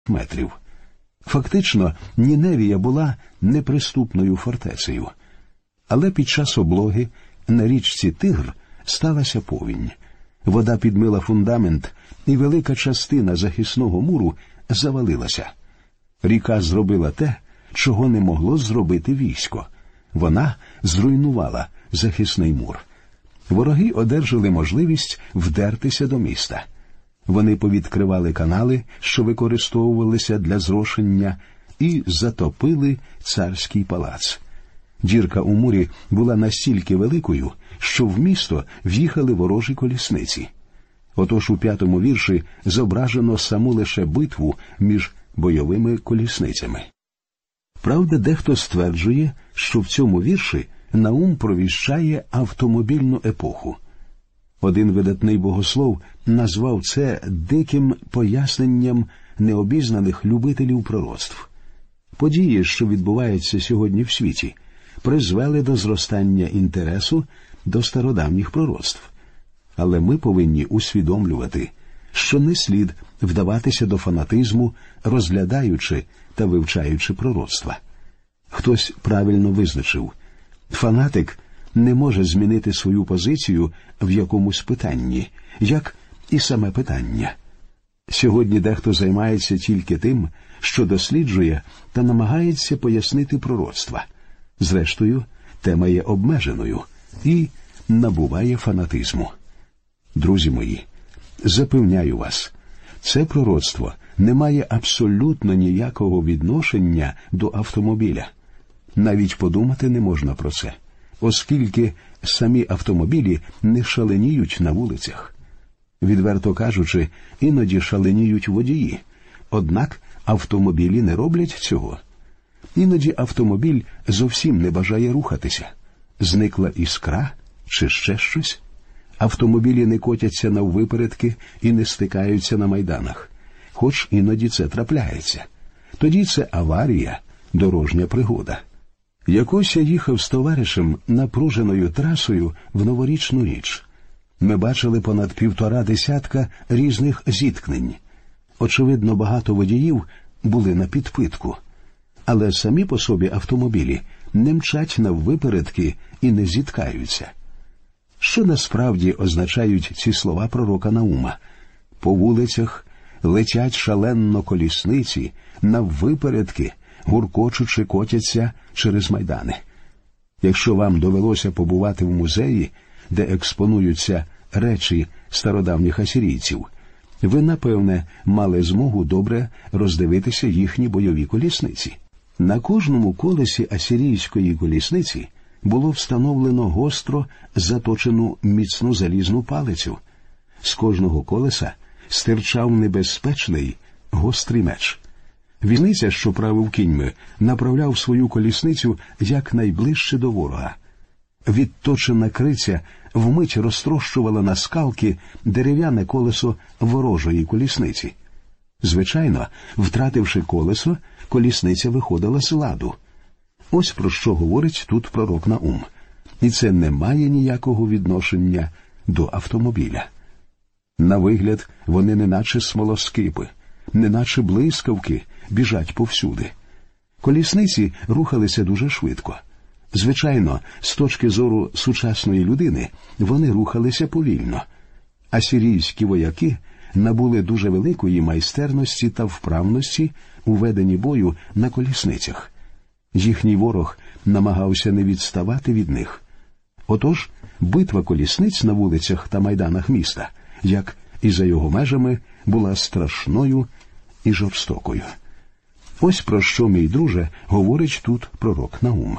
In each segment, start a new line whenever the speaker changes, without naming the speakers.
метрів. Фактично, Ніневія була неприступною фортецею. Але під час облоги на річці Тигр сталася повінь. Вода підмила фундамент, і велика частина захисного муру завалилася. Ріка зробила те, чого не могло зробити військо. Вона зруйнувала захисний мур. Вороги одержали можливість вдертися до міста. Вони повідкривали канали, що використовувалися для зрошення, і затопили царський палац. Дірка у мурі була настільки великою, що в місто в'їхали ворожі колісниці. Отож у 5-му вірші зображено саму лише битву між бойовими колісницями. Правда, дехто стверджує, що в цьому вірші Наум провіщає автомобільну епоху. Один видатний богослов назвав це диким поясненням необізнаних любителів пророцтв. Події, що відбуваються сьогодні в світі, призвели до зростання інтересу до стародавніх пророцтв. Але ми повинні усвідомлювати, що не слід вдаватися до фанатизму, розглядаючи та вивчаючи пророцтва. Хтось правильно визначив: фанатик не може змінити свою позицію в якомусь питанні, як і саме питання. Сьогодні дехто займається тільки тим, що досліджує та намагається пояснити пророцтва. Зрештою, тема є обмеженою і набуває фанатизму. Друзі мої, запевняю вас, це пророцтво не має абсолютно ніякого відношення до автомобіля. Навіть подумати не можна про це, оскільки самі автомобілі не шаленіють на вулицях. Відверто кажучи, іноді шаленіють водії, однак автомобілі не роблять цього. Іноді автомобіль зовсім не бажає рухатися. Зникла іскра чи ще щось? Автомобілі не котяться наввипередки і не стикаються на майданах. Хоч іноді це трапляється. Тоді це аварія, дорожня пригода. Якось я їхав з товаришем напруженою трасою в новорічну ніч. Ми бачили понад 1,5 десятка різних зіткнень. Очевидно, багато водіїв були на підпитку. Але самі по собі автомобілі не мчать наввипередки і не зіткаються. Що насправді означають ці слова пророка Наума? По вулицях летять шалено колісниці, наввипередки, гуркочучи котяться через майдани. Якщо вам довелося побувати в музеї, де експонуються речі стародавніх асирійців, ви, напевне, мали змогу добре роздивитися їхні бойові колісниці. На кожному колесі асирійської колісниці було встановлено гостро заточену міцну залізну палицю. З кожного колеса стирчав небезпечний гострий меч. Візниця, що правив кіньми, направляв свою колісницю якнайближче до ворога. Відточена криця вмить розтрощувала на скалки дерев'яне колесо ворожої колісниці. Звичайно, втративши колесо, колісниця виходила з ладу. Ось про що говорить тут пророк Наум. І це не має ніякого відношення до автомобіля. На вигляд, вони неначе смолоскипи, неначе блискавки, біжать повсюди. Колісниці рухалися дуже швидко. Звичайно, з точки зору сучасної людини, вони рухалися повільно. Асирійські вояки набули дуже великої майстерності та вправності у веденні бою на колісницях. Їхній ворог намагався не відставати від них. Отож, битва колісниць на вулицях та майданах міста, як і за його межами, була страшною і жорстокою. Ось про що, мій друже, говорить тут пророк Наум.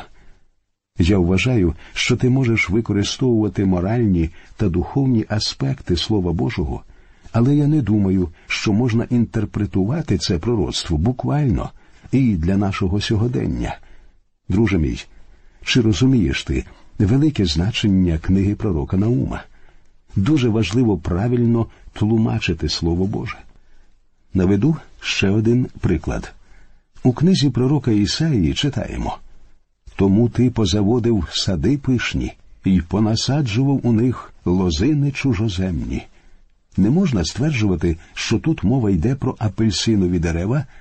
Я вважаю, що ти можеш використовувати моральні та духовні аспекти Слова Божого, але я не думаю, що можна інтерпретувати це пророцтво буквально і для нашого сьогодення. Друже мій, чи розумієш ти велике значення книги пророка Наума? Дуже важливо правильно тлумачити Слово Боже. Наведу ще один приклад. У книзі пророка Ісаїї читаємо: «Тому ти позаводив сади пишні і понасаджував у них лозини чужоземні». Не можна стверджувати, що тут мова йде про апельсинові дерева